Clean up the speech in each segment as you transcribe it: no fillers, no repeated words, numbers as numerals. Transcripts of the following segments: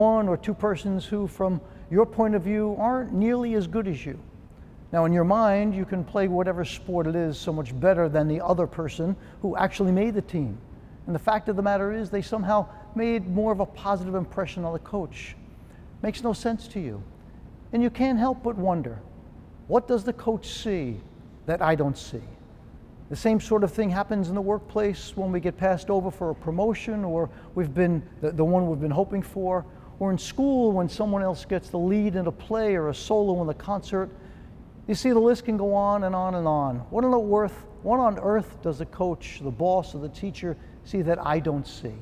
one or two persons who, from your point of view, aren't nearly as good as you. Now, in your mind, you can play whatever sport it is so much better than the other person who actually made the team. And the fact of the matter is they somehow made more of a positive impression on the coach. Makes no sense to you. And you can't help but wonder, what does the coach see that I don't see? The same sort of thing happens in the workplace when we get passed over for a promotion, or we've been the one we've been hoping for, or in school when someone else gets the lead in a play or a solo in the concert. You see, the list can go on and on and on. What on earth does the coach, the boss, or the teacher see that I don't see?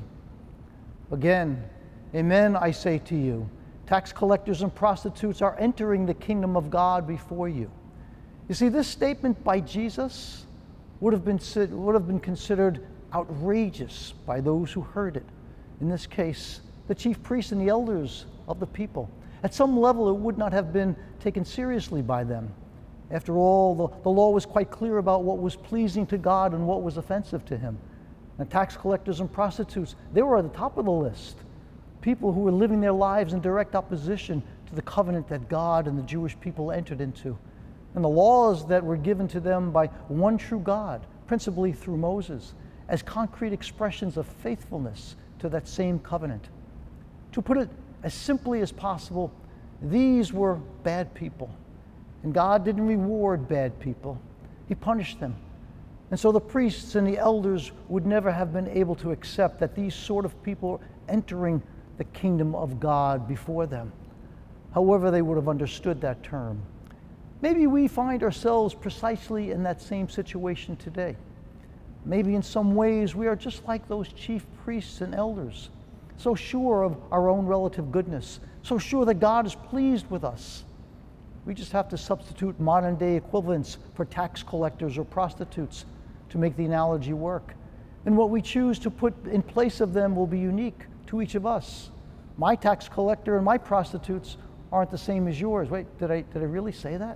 Again, amen, I say to you, tax collectors and prostitutes are entering the kingdom of God before you. You see, this statement by Jesus would have been considered outrageous by those who heard it. In this case, the chief priests and the elders of the people. At some level, it would not have been taken seriously by them. After all, the law was quite clear about what was pleasing to God and what was offensive to him. And tax collectors and prostitutes, they were at the top of the list. People who were living their lives in direct opposition to the covenant that God and the Jewish people entered into, and the laws that were given to them by one true God, principally through Moses, as concrete expressions of faithfulness to that same covenant. To put it as simply as possible, these were bad people. And God didn't reward bad people. He punished them. And so the priests and the elders would never have been able to accept that these sort of people were entering the kingdom of God before them. However, they would have understood that term. Maybe we find ourselves precisely in that same situation today. Maybe in some ways we are just like those chief priests and elders, so sure of our own relative goodness, so sure that God is pleased with us. We just have to substitute modern day equivalents for tax collectors or prostitutes to make the analogy work. And what we choose to put in place of them will be unique to each of us. My tax collector and my prostitutes aren't the same as yours. Wait, did I really say that?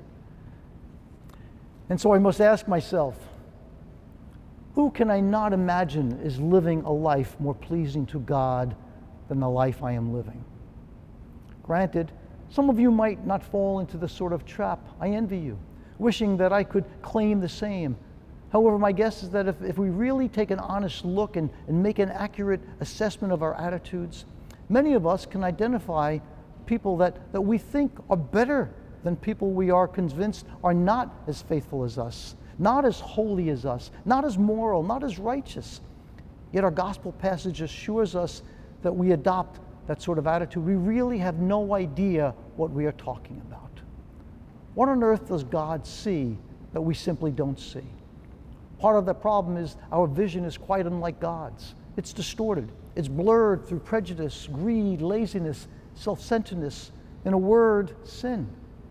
And so I must ask myself, who can I not imagine is living a life more pleasing to God than the life I am living? Granted, some of you might not fall into this sort of trap. I envy you, wishing that I could claim the same. However, my guess is that if we really take an honest look and make an accurate assessment of our attitudes, many of us can identify people that we think are better than people we are convinced are not as faithful as us, not as holy as us, not as moral, not as righteous. Yet our gospel passage assures us that we adopt that sort of attitude. We really have no idea what we are talking about. What on earth does God see that we simply don't see? Part of the problem is our vision is quite unlike God's. It's distorted. It's blurred through prejudice, greed, laziness, self-centeredness, in a word, sin.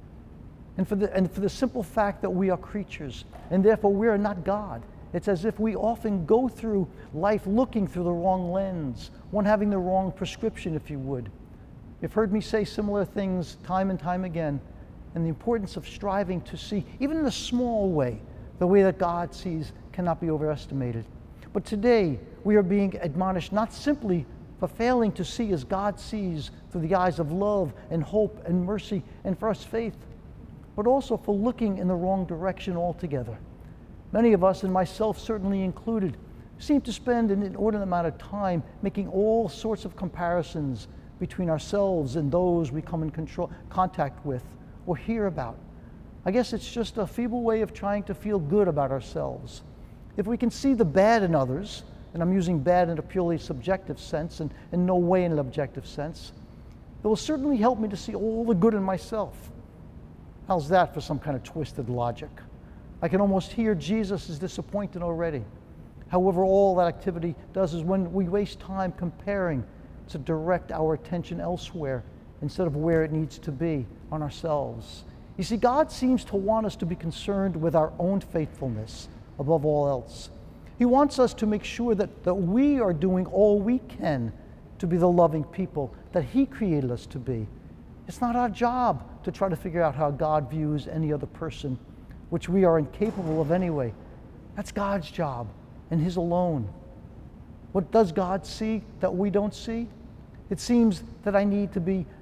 And for the simple fact that we are creatures, and therefore we are not God. It's as if we often go through life looking through the wrong lens, one having the wrong prescription, if you would. You've heard me say similar things time and time again, and the importance of striving to see, even in a small way, the way that God sees cannot be overestimated. But today, we are being admonished not simply for failing to see as God sees through the eyes of love and hope and mercy and first faith, but also for looking in the wrong direction altogether. Many of us, and myself certainly included, seem to spend an inordinate amount of time making all sorts of comparisons between ourselves and those we come in contact with or hear about. I guess it's just a feeble way of trying to feel good about ourselves. If we can see the bad in others, and I'm using bad in a purely subjective sense and in no way in an objective sense, it will certainly help me to see all the good in myself. How's that for some kind of twisted logic? I can almost hear Jesus is disappointed already. However, all that activity does is when we waste time comparing to direct our attention elsewhere instead of where it needs to be, on ourselves. You see, God seems to want us to be concerned with our own faithfulness above all else. He wants us to make sure that we are doing all we can to be the loving people that He created us to be. It's not our job to try to figure out how God views any other person, which we are incapable of anyway. That's God's job, and His alone. What does God see that we don't see? It seems that I need to be